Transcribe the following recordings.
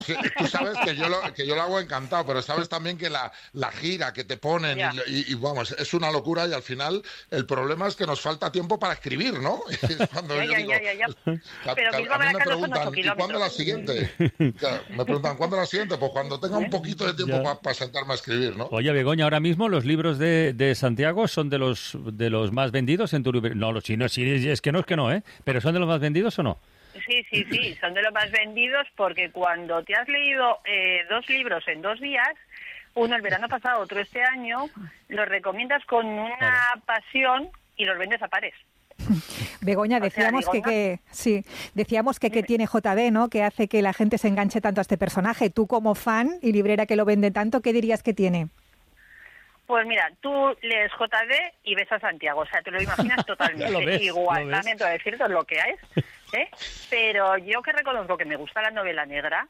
Sí, tú sabes que yo lo hago encantado, pero sabes también que la gira que te ponen Ya, vamos, es una locura y al final el problema es que nos falta tiempo para escribir, ¿no? Es cuando ya, yo ya, ya, digo, ya, ya. Pero a mí me Bilbao-Baracaldo son ocho preguntan, ¿y cuándo la kilómetros. siguiente? Claro, me preguntan, ¿cuándo la siguiente? Pues cuando tenga un ¿Eh? poquito de tiempo Ya. para sentarme a escribir, ¿no? Oye, Begoña, ahora mismo los libros de Santiago son de los más vendidos en tu librería. No, sí, no, sí, es que no, ¿eh? Pero ¿son de los más vendidos o no? Sí, sí, sí, son de los más vendidos porque cuando te has leído dos libros en 2 días, uno el verano pasado, otro este año, los recomiendas con Claro. una pasión y los vendes a pares. Begoña, O sea, decíamos digo, no, sí, decíamos que dime. tiene JD, ¿no? Que hace que la gente se enganche tanto a este personaje. Tú como fan y librera que lo vende tanto, ¿qué dirías que tiene? Pues mira, tú lees JD y ves a Santiago, o sea, te lo imaginas Ya lo totalmente ves, igual, lo ves. lamento decirte lo que es, ¿eh? Pero yo que reconozco que me gusta la novela negra,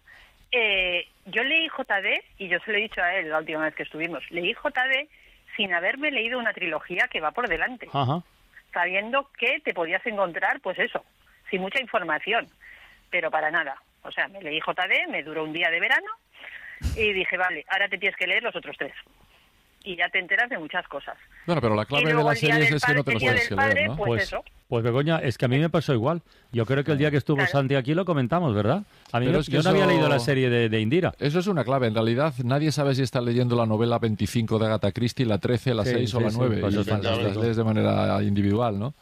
yo leí JD, y yo se lo he dicho a él la última vez que estuvimos, leí JD sin haberme leído una trilogía que va por delante, Ajá. sabiendo que te podías encontrar, pues eso, sin mucha información, pero para nada. O sea, me leí JD, me duró un día de verano, y dije, vale, ahora te tienes que leer los otros 3. Y ya te enteras de muchas cosas. Bueno, pero la Y clave de luego la el día serie del es que no te padre, los el día tienes del que leer, padre, ¿no? pues eso. Pues Begoña, es que a mí me pasó igual. Yo creo que el día que estuvo Claro. Santi aquí lo comentamos, ¿verdad? A mí Pero es que yo no había eso- leído la serie de Indira. Eso es una clave. En realidad, nadie sabe si está leyendo la novela 25 de Agatha Christie, la 13, la Sí, 6 o sí, la sí, 9. pues Y eso es las lees de manera individual, ¿no?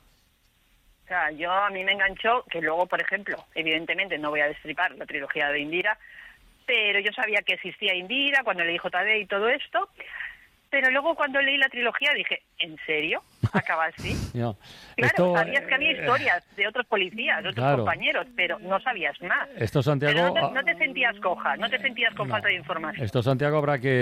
O sea, a mí me enganchó que luego, por ejemplo, evidentemente no voy a destripar la trilogía de Indira, pero yo sabía que existía Indira cuando leí JD y todo esto, pero luego cuando leí la trilogía dije, ¿en serio? ¿Acaba así? Ya. Claro, Esto, sabías que había historias de otros policías, de otros claro. compañeros, pero no sabías más. Esto, Santiago, Pero no te sentías coja, no te sentías con falta de información. Esto, Santiago,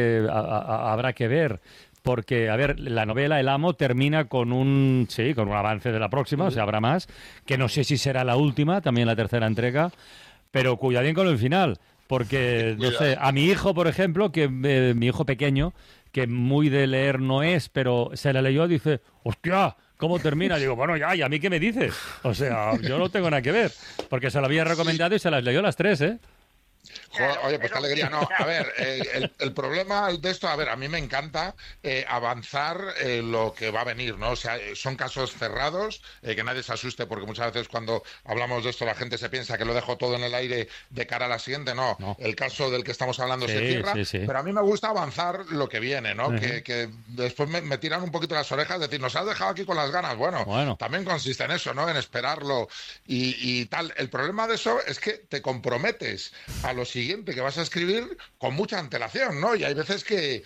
habrá que ver. Porque, a ver, la novela El Amo termina con un avance de la próxima, o sea, habrá más, que no sé si será la última, también la tercera entrega, pero cuidadín con el final, porque, no sé, a mi hijo, por ejemplo, mi hijo pequeño, que muy de leer no es, pero se la leyó, dice, ¡hostia! ¿Cómo termina? Digo, bueno, ya, ¿y a mí qué me dices? O sea, yo no tengo nada que ver, porque se lo había recomendado y se las leyó las 3, ¿eh? Joder, Claro, oye, pues qué pero- alegría. No, a ver, el problema de esto, a ver, a mí me encanta avanzar lo que va a venir, ¿no? O sea, son casos cerrados, que nadie se asuste, porque muchas veces cuando hablamos de esto la gente se piensa que lo dejo todo en el aire de cara a la siguiente. No, No. el caso del que estamos hablando se Sí, cierra, sí, sí. pero a mí me gusta avanzar lo que viene, ¿no? Ujú. Que después me tiran un poquito las orejas, decir, nos has dejado aquí con las ganas. Bueno, también consiste en eso, ¿no? En esperarlo y tal. El problema de eso es que te comprometes a lo siguiente que vas a escribir con mucha antelación, ¿no? Y hay veces que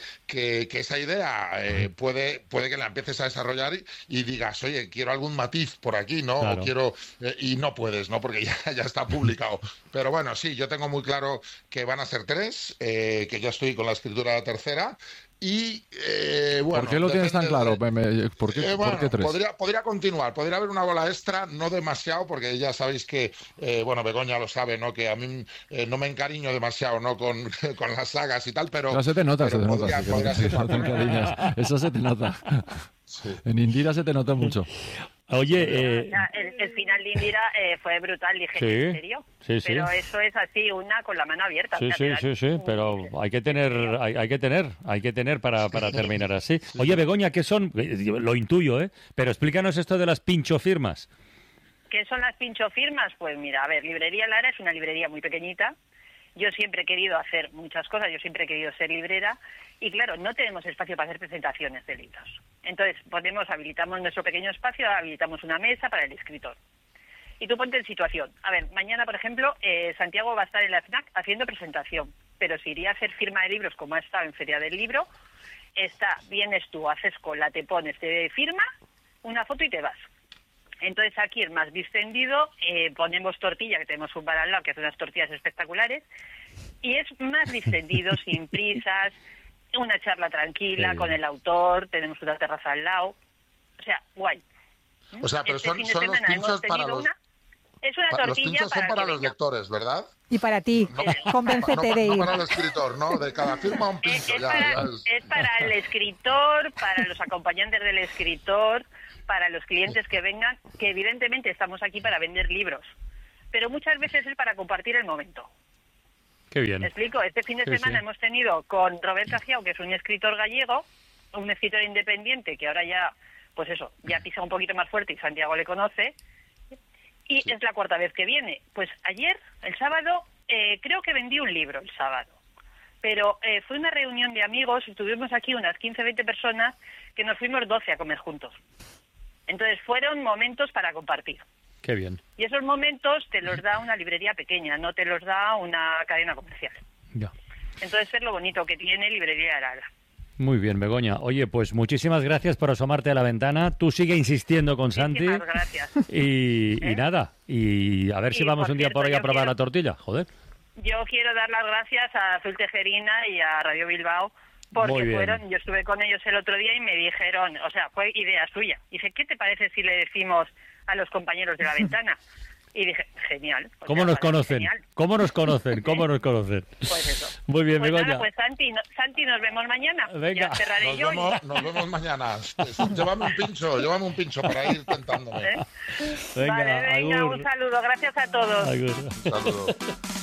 esa idea puede que la empieces a desarrollar y digas, oye, quiero algún matiz por aquí, ¿no? Claro. O quiero... y no puedes, ¿no? Porque ya está publicado. Pero bueno, sí, yo tengo muy claro que van a ser 3, que ya estoy con la escritura de la tercera. Y bueno, ¿Por qué lo tienes tan depende claro? ¿Por qué, bueno, por qué 3? podría continuar, podría haber una bola extra, no demasiado, porque ya sabéis que, bueno, Begoña lo sabe, ¿no? Que a mí no me encariño demasiado, ¿no? Con, con las sagas y tal, pero... No, se te nota, pero sí, que podría ser no te encariñas. Eso se te nota. Sí. En Indira se te nota mucho. Oye, O sea, el final de Indira fue brutal, dije, Sí, ¿en serio? sí, sí. Pero eso es así, una con la mano abierta. o sí, sea, sí, te da- sí, sí, pero hay que tener, hay que tener para terminar así. Oye, Begoña, ¿qué son? Lo intuyo, ¿eh? Pero explícanos esto de las pinchofirmas. ¿Qué son las pinchofirmas? Pues mira, a ver, Librería Lara es una librería muy pequeñita. Yo siempre he querido hacer muchas cosas, yo siempre he querido ser librera y claro, no tenemos espacio para hacer presentaciones de libros. Entonces, habilitamos nuestro pequeño espacio, habilitamos una mesa para el escritor. Y tú ponte en situación. A ver, mañana, por ejemplo, Santiago va a estar en la FNAC haciendo presentación, pero si iría a hacer firma de libros como ha estado en Feria del Libro, vienes tú, haces cola, te pones, te firma, una foto y te vas. Entonces aquí es más distendido, ponemos tortilla, que tenemos un bar al lado que hace unas tortillas espectaculares, y es más distendido, sin prisas, una charla tranquila con el autor, tenemos una terraza al lado, o sea, guay. O sea, pero Este fin de son los semana hemos pinchos para tenido los... es una Los tortilla pinchos son para que los venga. lectores, ¿verdad? Y para ti, No, convéncete de no ir. para el escritor, ¿no? De cada firma un pincho, Es para el escritor, para los acompañantes del escritor, para los clientes que vengan, que evidentemente estamos aquí para vender libros, pero muchas veces es para compartir el momento. Qué bien. ¿Me explico? Este fin de semana hemos tenido con Robert Cajiao, que es un escritor gallego, un escritor independiente que ahora ya, pues eso, ya pisa un poquito más fuerte y Santiago le conoce. Y es la 4ª vez que viene. Pues ayer, el sábado, creo que vendí un libro el sábado. Pero fue una reunión de amigos, estuvimos aquí unas 15, 20 personas, que nos fuimos 12 a comer juntos. Entonces fueron momentos para compartir. Qué bien. Y esos momentos te los da una librería pequeña, no te los da una cadena comercial. Ya. Entonces es lo bonito que tiene Librería Arala. Muy bien, Begoña. Oye, pues muchísimas gracias por asomarte a la ventana. Tú sigue insistiendo con Santi. Muchísimas gracias. Y nada, y a ver si vamos un día por ahí a probar la tortilla. Joder. Yo quiero dar las gracias a Azul Tejerina y a Radio Bilbao, porque yo estuve con ellos el otro día y me dijeron, o sea, fue idea suya. Dice, ¿qué te parece si le decimos a los compañeros de la ventana? Y dije, genial. ¿Cómo nos conocen? Genial. ¿Cómo nos conocen? ¿Cómo nos conocen? Pues eso. Muy bien, pues Begoña. Nada, pues Santi, nos vemos mañana. Venga. Ya cerraré Nos vemos mañana. Llévame un pincho para ir tentándome. Venga, vale, venga, un saludo. Gracias a todos. Agur. Un saludo.